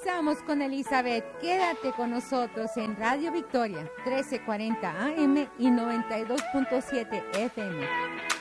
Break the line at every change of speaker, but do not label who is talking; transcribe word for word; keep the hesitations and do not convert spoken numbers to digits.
Regresamos con Elizabeth. Quédate con nosotros en Radio Victoria, trece cuarenta A M y noventa y dos punto siete F M.